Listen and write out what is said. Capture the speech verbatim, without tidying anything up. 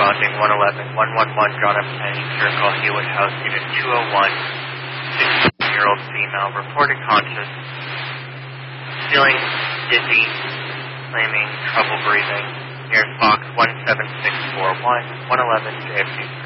responding one eleven, one one one John F. Kennedy Circle, Haywood House, Unit two oh one, sixteen-year-old female, reported conscious, feeling dizzy, claiming trouble breathing. Here's box one seven six four one, one eleven J F K.